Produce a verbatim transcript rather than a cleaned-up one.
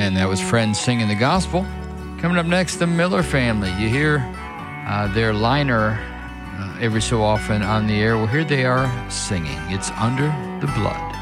And that was Friends Singing the Gospel. Coming up next, the Miller Family. You hear uh, their liner uh, every so often on the air. Well, here they are singing. It's Under the Blood.